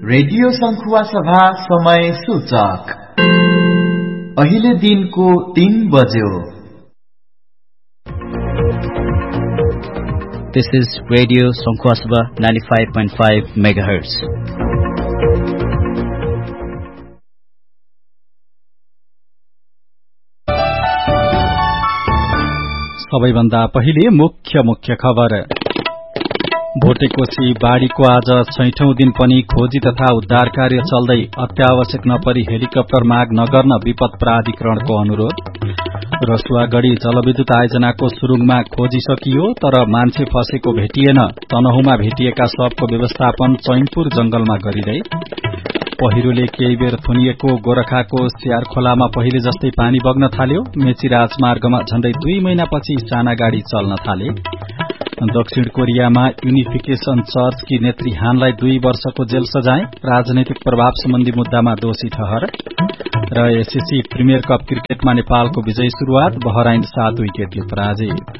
Radio संखुवा सभा समय सूचक अहिले दिनको 3 बज्यो। This is Radio Sankhua Sabha 95.5 megahertz. सबैभन्दा पहिले मुख्य खबर। भोटेकोशी बाढ़ीको आज 6औं दिन पनि खोजी तथा उद्धार कार्य चल्दै, अत्यावश्यक नपरी हेलिकप्टर माग नगर्न विपद प्राधिकरणको अनुरोध। रसुवागढ़ी जलविद्युत आयोजनाको सुरुङमा खोजी सकियो तर मान्छे फसेको भेटिएन, तनहुमा भेटिएका शवको व्यवस्थापन चैनपुर जंगलमा गरिँदै। पहिरोले केही बेर थुनिएको गोरखाको स्यारखोलामा पहिले जस्तै पानी बग्न थाल्यो। मेची राजमार्गमा झण्डै 2 महिनापछि साना गाड़ी चल्न थाले। दक्षिण कोरियामा युनिफिकेशन चर्चकी नेत्री हानलाई 2 वर्षको जेल सजाय, राजनैतिक प्रभाव सम्बन्धी मुद्दामा दोषी ठहर। र एसएससी प्रिमियर कप क्रिकेटमा नेपालको विजयी शुरूआत, बहराइन 7 विकेटले पराजित।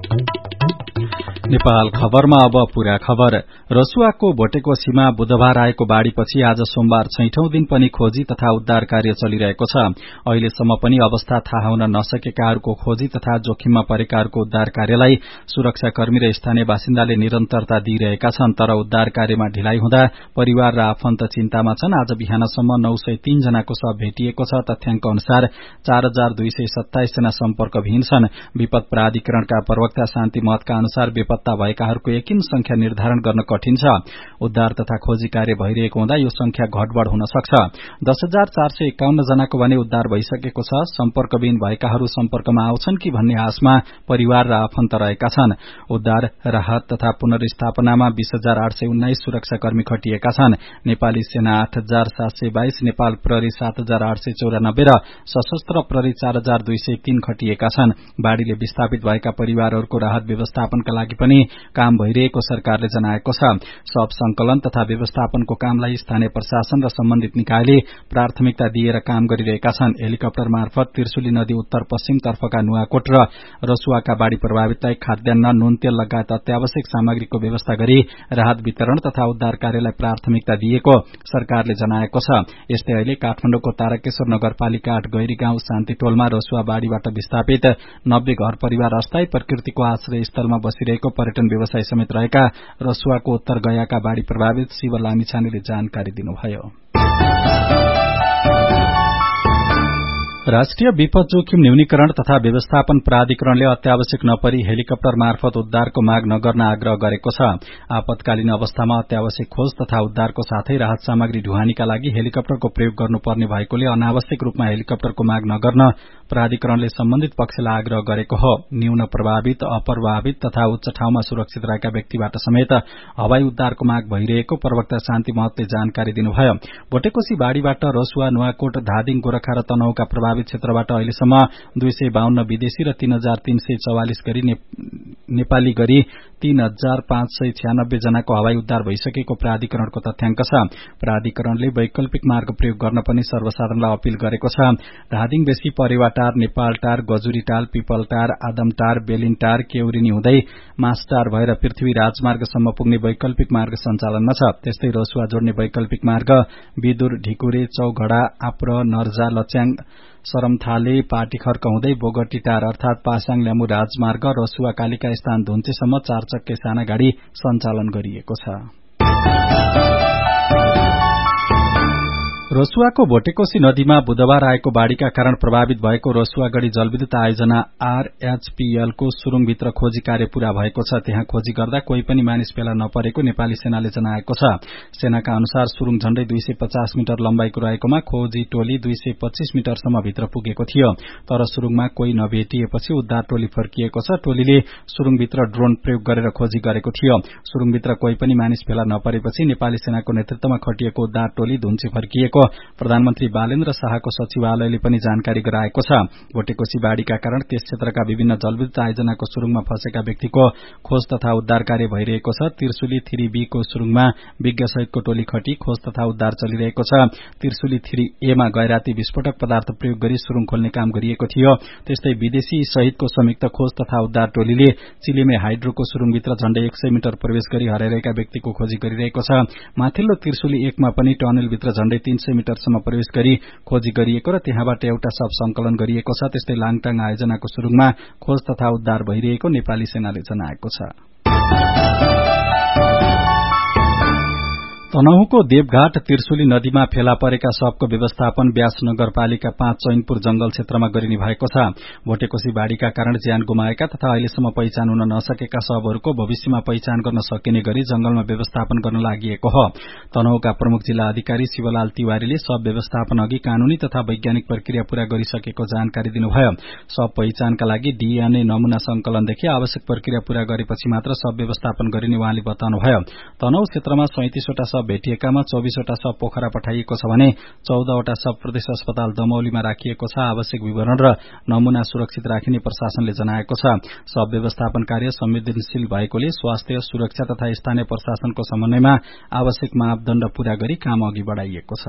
नेपाल खबरमा अब पूरा खबर। रसुवाको भोटेकोशीमा बुधबार आएको बाढ़ीपछि आज सोमबार 6औं दिन पनि खोजी तथा उद्धार कार्य चलिरहेको छ। अहिलेसम्म पनि अवस्था थाहा हुन नसकेकाहरूको खोजी तथा जोखिममा परेकाहरूको उद्धार कार्यलाई सुरक्षाकर्मी र स्थानीय बासिन्दाले निरन्तरता दिइरहेका छन्। तर उद्धार कार्यमा ढिलाइ हुँदा परिवार र आफन्त चिन्तामा छन्। आज बिहानसम्म 903 जनाको शव भेटिएको छ। तथ्याङ्क अनुसार 4227 जना सम्पर्कविहीन छन्। विपद प्राधिकरणका प्रवक्ता शान्ति महतका अनुसार बेपत्ता भएकाहरूको यकिन संख्या निर्धारण गर्न कठिन छ। उद्धार तथा खोजी कार्य भइरहेको हुँदा यो संख्या घटबढ़ हुन सक्छ। 10,451 जनाको भने उद्धार भइसकेको छ। सम्पर्कविहीन भएकाहरू सम्पर्कमा आउँछन् कि भन्ने आशमा परिवार र आफन्त रहेका छन्। उद्धार, राहत तथा पुनर्स्थापनामा 20,819 सुरक्षाकर्मी खटिएका छन्। नेपाली सेना 8,722, नेपाल प्रहरी 7,894 र सशस्त्र प्रहरी 4,203 खटिएका छन्। बाढ़ीले विस्थापित भएका परिवारहरूको राहत व्यवस्थापनका लागि पनि काम भइरहेको सरकारले जनाएको छ। शव संकलन तथा व्यवस्थापनको कामलाई स्थानीय प्रशासन र सम्बन्धित निकायले प्राथमिकता दिएर काम गरिरहेका छन्। हेलिकप्टर मार्फत त्रिशुली नदी उत्तर पश्चिम तर्फका नुवाकोट र रसुवाका बाढ़ी प्रभावितलाई खाद्यान्न, नुन, तेल लगायत अत्यावश्यक सामग्रीको व्यवस्था गरी राहत वितरण तथा उद्धार कार्यलाई प्राथमिकता दिएको सरकारले जनाएको छ। यस्तै अहिले काठमाडौँको तारकेश्वर नगरपालिका 8 गैरी गाउँ शान्तिटोलमा रसुवा बाढ़ीबाट विस्थापित 90 घर परिवार अस्थायी प्रकृतिको आश्रय स्थलमा बसिरहेको पर्यटन व्यवसाय समेत रहेका रसुवाको उत्तर गयाका बाढ़ी प्रभावित शिव लामिछानेले जानकारी दिनुभयो। राष्ट्रिय विपद जोखिम न्यूनीकरण तथा व्यवस्थापन प्राधिकरणले अत्यावश्यक नपरी हेलिकप्टर मार्फत उद्धारको माग नगर्न आग्रह गरेको छ। आपतकालीन अवस्थामा अत्यावश्यक खोज तथा उद्धारको साथै राहत सामग्री ढुवानीका लागि हेलिकप्टरको प्रयोग गर्नुपर्ने भएकोले अनावश्यक रूपमा हेलिकप्टरको माग नगर्न प्राधिकरणले सम्बन्धित पक्षलाई आग्रह गरेको हो। न्यून प्रभावित, अप्रभावित तथा उच्च ठाउँमा सुरक्षित रहेका व्यक्तिबाट समेत हवाई उद्धारको माग भइरहेको प्रवक्ता शान्ति महतले जानकारी दिनुभयो। भोटेकोशी बाढ़ीबाट रसुवा, नुवाकोट, धादिङ, गोरखा र तनहुका प्रभावित क्षेत्रबाट अहिलेसम्म 252 विदेशी र 3,344 गरी नेपाली गरी 3,596 जनाको हवाई उद्धार भइसकेको प्राधिकरणको तथ्याङ्क छ। प्राधिकरणले वैकल्पिक मार्ग प्रयोग गर्न पनि सर्वसाधारणलाई अपील गरेको छ। धादिङ बेसी परेवाटार, नेपालटार, गजुरीटाल, पिपलटार, आदमटार, बेलिनटार, केउरिनी हुँदै मास्टार भएर पृथ्वी राजमार्गसम्म पुग्ने वैकल्पिक मार्ग सञ्चालनमा छ। त्यस्तै रसुवा जोड्ने वैकल्पिक मार्ग विदुर, ढिकुरे, चौघड़ा, आप्र, नर्जा, लच्याङ, सरमथाले, पाटीखर्क हुँदै बोगटीटार अर्थात पासाङ ल्यामु राजमार्ग रसुवा कालिका स्थान धुन्चेसम्म 4 चक्के साना गाड़ी सञ्चालन गरिएको छ। रसुवाको भोटेकोशी नदीमा बुधबार आएको बाढ़ीका कारण प्रभावित भएको रसुवागढ़ी जलविद्युत आयोजना RHPL को सुरुङभित्र खोजी कार्य पूरा भएको छ। त्यहाँ खोजी गर्दा कोही पनि मानिस फेला नपरेको नेपाली सेनाले जनाएको छ। सेनाका अनुसार सुरुङ झण्डै 250 मिटर लम्बाईको रहेकोमा खोजी टोली 225 मिटरसम्म भित्र पुगेको थियो। तर सुरुङमा कोही नभेटिएपछि उद्धार टोली फर्किएको छ। टोलीले सुरुङभित्र ड्रोन प्रयोग गरेर खोजी गरेको थियो। सुरुङभित्र कोही पनि मानिस फेला नपरेपछि नेपाली सेनाको नेतृत्वमा खटिएको उद्धार टोली धुन्चे फर्किएको प्रधानमन्त्री बालेन्द्र शाहको सचिवालयले पनि जानकारी गराएको छ। भोटेकोशी बाढ़ीका कारण त्यस क्षेत्रका विभिन्न जलविद्युत आयोजनाको सुरुङमा फँसेका व्यक्तिको खोज तथा उद्धार कार्य भइरहेको छ। त्रिशुली 3B को सुरुङमा विज्ञ सहितको टोली खटी खोज तथा उद्धार चलिरहेको छ। त्रिशुली 3A मा गैराती विस्फोटक पदार्थ प्रयोग गरी सुरुङ खोल्ने काम गरिएको थियो। त्यस्तै विदेशी सहितको संयुक्त खोज तथा उद्धार टोलीले चिलेमे हाइड्रोको सुरुङभित्र झण्डै 100 मिटर प्रवेश गरी हराइरहेका व्यक्तिको खोजी गरिरहेको छ। माथिल्लो त्रिशुली 1 मा पनि टनेलभित्र झण्डै 300 मिटरसम्म प्रवेश गरी खोजी गरिएको र त्यहाँबाट एउटा शव संकलन गरिएको छ। त्यस्तै लाङटाङ आयोजनाको सुरुङमा खोज तथा उद्धार भइरहेको नेपाली सेनाले जनाएको छ। तनहुँको देवघाट त्रिशुली नदीमा फेला परेका शवको व्यवस्थापन ब्यास नगरपालिका 5 चैनपुर जंगल क्षेत्रमा गरिने भएको छ। भोटेकोशी बाढ़ीका कारण ज्यान गुमाएका तथा अहिलेसम्म पहिचान हुन नसकेका शवहरूको भविष्यमा पहिचान गर्न सकिने गरी जंगलमा व्यवस्थापन गर्न लागिएको हो। तनहुँका प्रमुख जिल्ला अधिकारी शिवलाल तिवारीले शव व्यवस्थापन अघि कानूनी तथा वैज्ञानिक प्रक्रिया पूरा गरिसकेको जानकारी दिनुभयो। शव पहिचानका लागि DNA नमूना संकलनदेखि आवश्यक प्रक्रिया पूरा गरेपछि मात्र शव व्यवस्थापन गरिने उहाँले बताउनुभयो। तनहुँ क्षेत्रमा 37 वटा शव भेटिएकामा 24 वटा शव पोखरा पठाइएको छ भने 14 वटा शव प्रदेश अस्पताल दमौलीमा राखिएको छ। आवश्यक विवरण र नमूना सुरक्षित राखिने प्रशासनले जनाएको छ। शव व्यवस्थापन कार्य संवेदनशील भएकोले स्वास्थ्य सुरक्षा तथा स्थानीय प्रशासनको समन्वयमा आवश्यक मापदण्ड पूरा गरी काम अघि बढ़ाइएको छ।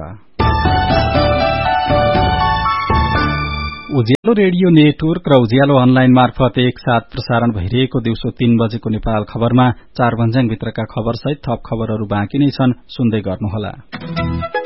उज्यालो रेडियो नेटवर्क र उज्यालो अनलाइन मार्फत एकसाथ प्रसारण भइरहेको दिउँसो 3 बजेको नेपाल खबरमा 4 भन्ज्याङभित्रका खबर सहित थप खबरहरू बाँकी नै छन्, सुन्दै गर्नुहोला।